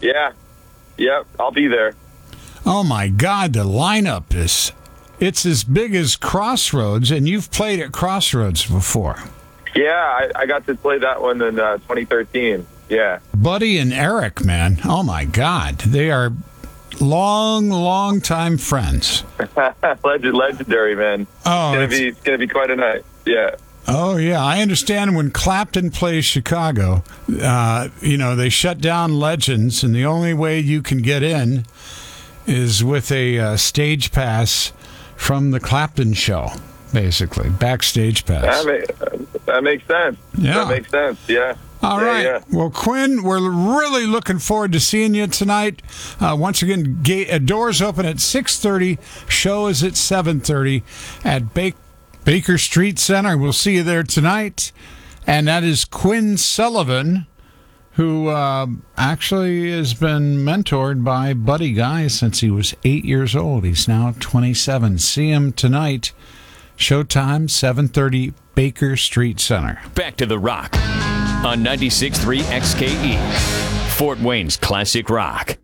Yeah. Yep. I'll be there. Oh, my God. The lineup it's as big as Crossroads, and you've played at Crossroads before. Yeah, I got to play that one in 2013. Yeah. Buddy and Eric, man. Oh, my God. They are long time friends. Legendary, man. Oh, it's gonna be quite a night. Yeah. Oh, yeah. I understand when Clapton plays Chicago, they shut down Legends, and the only way you can get in is with a stage pass from the Clapton show, basically. Backstage pass. That makes sense. Yeah. That makes sense, yeah. All right. Yeah. Well, Quinn, we're really looking forward to seeing you tonight. Once again, doors open at 6:30. Show is at 7:30 at Baker Street Center. We'll see you there tonight. And that is Quinn Sullivan, who actually has been mentored by Buddy Guy since he was 8 years old. He's now 27. See him tonight. Showtime, 7:30, Baker Street Center. Back to the Rock on 96.3 XKE, Fort Wayne's Classic Rock.